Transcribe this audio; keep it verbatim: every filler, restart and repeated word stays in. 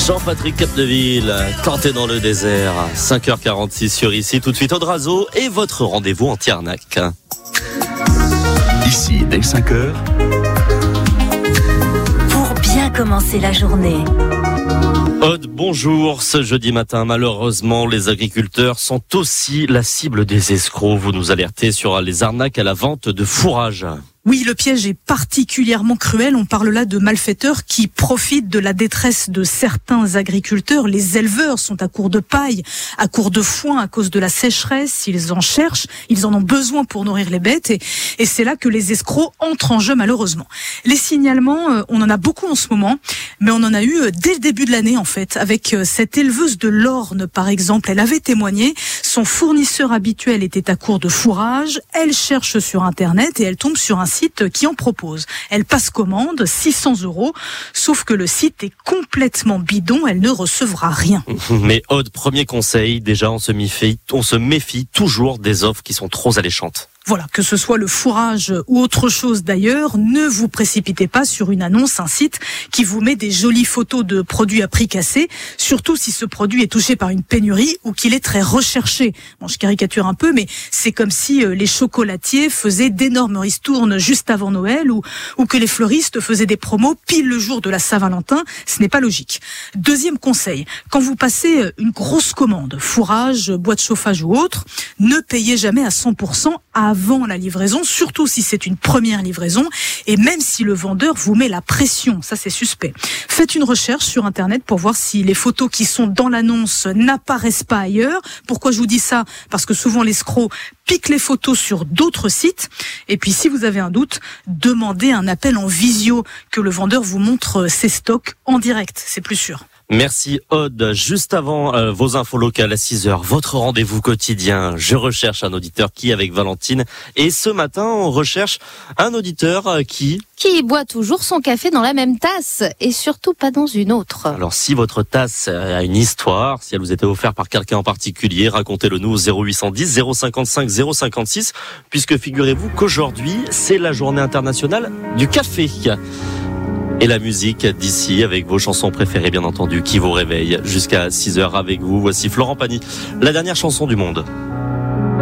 Jean-Patrick Capdeville, Canté dans le désert, cinq heures quarante-six sur ici, tout de suite Audrazo et votre rendez-vous anti-arnaque. Ici, dès cinq heures. Pour bien commencer la journée. Aude, bonjour. Ce jeudi matin, malheureusement, les agriculteurs sont aussi la cible des escrocs. Vous nous alertez sur les arnaques à la vente de fourrage. Oui, le piège est particulièrement cruel. On parle là de malfaiteurs qui profitent de la détresse de certains agriculteurs. Les éleveurs sont à court de paille, à court de foin à cause de la sécheresse. Ils en cherchent, ils en ont besoin pour nourrir les bêtes. Et, et c'est là que les escrocs entrent en jeu, malheureusement. Les signalements, on en a beaucoup en ce moment, mais on en a eu dès le début de l'année, en fait, avec cette éleveuse de l'Orne, par exemple. Elle avait témoigné, son fournisseur habituel était à court de fourrage. Elle cherche sur Internet et elle tombe sur un site qui en propose. Elle passe commande, six cents euros, sauf que le site est complètement bidon, elle ne recevra rien. Mais Aude, premier conseil, déjà on se méfie, on se méfie toujours des offres qui sont trop alléchantes. Voilà, que ce soit le fourrage ou autre chose d'ailleurs, ne vous précipitez pas sur une annonce, un site qui vous met des jolies photos de produits à prix cassé, surtout si ce produit est touché par une pénurie ou qu'il est très recherché. Bon, je caricature un peu, mais c'est comme si les chocolatiers faisaient d'énormes ristournes juste avant Noël ou, ou que les fleuristes faisaient des promos pile le jour de la Saint-Valentin. Ce n'est pas logique. Deuxième conseil, quand vous passez une grosse commande, fourrage, boîte de chauffage ou autre, ne payez jamais à cent pour cent avant avant la livraison, surtout si c'est une première livraison, et même si le vendeur vous met la pression, ça c'est suspect. Faites une recherche sur Internet pour voir si les photos qui sont dans l'annonce n'apparaissent pas ailleurs. Pourquoi je vous dis ça ? Parce que souvent l'escroc pique les photos sur d'autres sites, et puis si vous avez un doute, demandez un appel en visio, que le vendeur vous montre ses stocks en direct, c'est plus sûr. Merci Aude. Juste avant euh, vos infos locales à six heures, votre rendez-vous quotidien. Je recherche un auditeur qui avec Valentine. Et ce matin, on recherche un auditeur euh, qui... Qui boit toujours son café dans la même tasse et surtout pas dans une autre. Alors si votre tasse a une histoire, si elle vous était offerte par quelqu'un en particulier, racontez-le nous au zéro huit cent dix zéro cinquante-cinq zéro cinquante-six, puisque figurez-vous qu'aujourd'hui, c'est la journée internationale du café. Et la musique d'ici, avec vos chansons préférées, bien entendu, qui vous réveillent jusqu'à six heures avec vous. Voici Florent Pagny, la dernière chanson du monde.